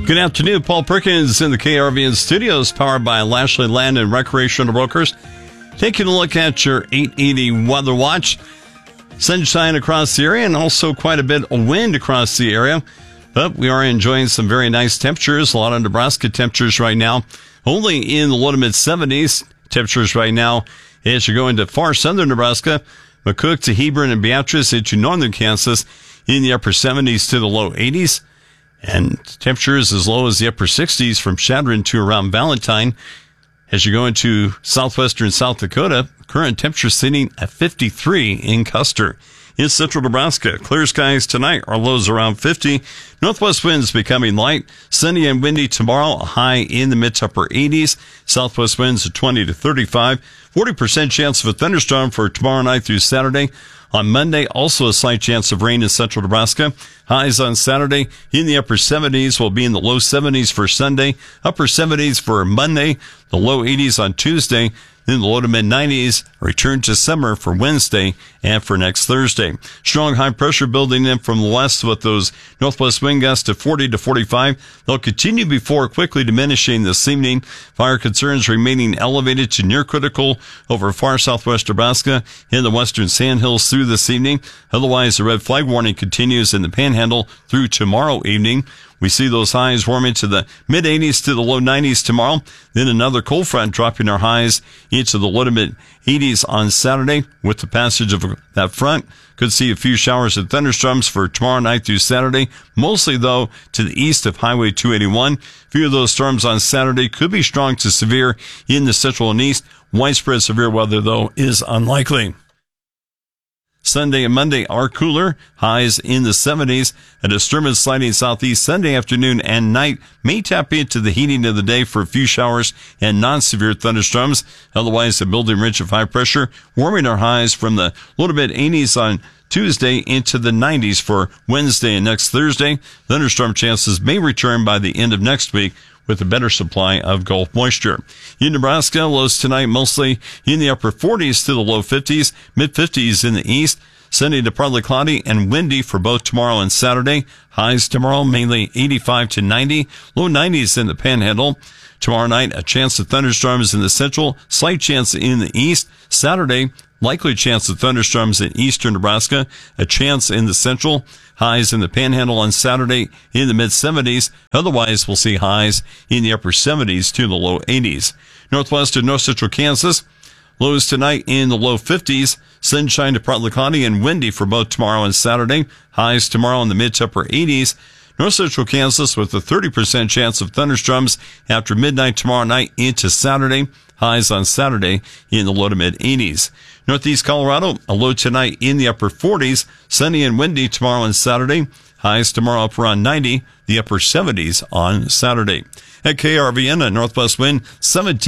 Good afternoon. Paul Perkins in the KRVN studios, powered by Lashley Land and Recreational Brokers. Taking a look at your 880 weather watch. Sunshine across the area and also quite a bit of wind across the area. But we are enjoying some very nice temperatures. A lot of Nebraska temperatures right now. Only in the low to mid 70s. Temperatures right now as you go into far southern Nebraska, McCook to Hebron and Beatrice into northern Kansas in the upper 70s to the low 80s. And temperatures as low as the upper 60s from Chadron to around Valentine. As you go into southwestern South Dakota, current temperature sitting at 53 in Custer. In central Nebraska, clear skies tonight, our lows around 50. Northwest winds becoming light. Sunny and windy tomorrow, a high in the mid to upper 80s. Southwest winds at 20 to 35. 40% chance of a thunderstorm for tomorrow night through Saturday. On Monday, also a slight chance of rain in central Nebraska. Highs on Saturday in the upper 70s, will be in the low 70s for Sunday. Upper 70s for Monday. The low 80s on Tuesday. Then the low to mid 90s, return to summer for Wednesday and for next Thursday. Strong high pressure building in from the west with those northwest wind gusts at 40 to 45. They'll continue before quickly diminishing this evening. Fire concerns remaining elevated to near critical over far southwest Nebraska in the western Sandhills through this evening. Otherwise, the red flag warning continues in the Panhandle through tomorrow evening. We see those highs warming to the mid 80s to the low 90s tomorrow. Then another cold front dropping our highs into the low to mid 80s on Saturday. With the passage of that front, could see a few showers and thunderstorms for tomorrow night through Saturday. Mostly, though, to the east of Highway 281. A few of those storms on Saturday could be strong to severe in the central and east. Widespread severe weather, though, is unlikely. Sunday and Monday are cooler, highs in the 70s. A disturbance sliding southeast Sunday afternoon and night may tap into the heating of the day for a few showers and non-severe thunderstorms. Otherwise, a building ridge of high pressure warming our highs from the low to mid 80s on Tuesday into the 90s for Wednesday and next Thursday. Thunderstorm chances may return by the end of next week with a better supply of Gulf moisture. In Nebraska, lows tonight mostly in the upper 40s to the low 50s, mid 50s in the east. Sunny to partly cloudy and windy for both tomorrow and Saturday. Highs tomorrow mainly 85 to 90, low 90s in the Panhandle. Tomorrow night, a chance of thunderstorms in the central, slight chance in the east. Saturday, likely chance of thunderstorms in eastern Nebraska, a chance in the central. Highs in the Panhandle on Saturday in the mid-70s. Otherwise, we'll see highs in the upper 70s to the low 80s. Northwest and north central Kansas, lows tonight in the low 50s. Sunshine to partly cloudy and windy for both tomorrow and Saturday. Highs tomorrow in the mid to upper 80s. North central Kansas with a 30% chance of thunderstorms after midnight tomorrow night into Saturday. Highs on Saturday in the low to mid 80s. Northeast Colorado, a low tonight in the upper 40s. Sunny and windy tomorrow and Saturday. Highs tomorrow up around 90. The upper 70s on Saturday. At KRVN, a northwest wind 17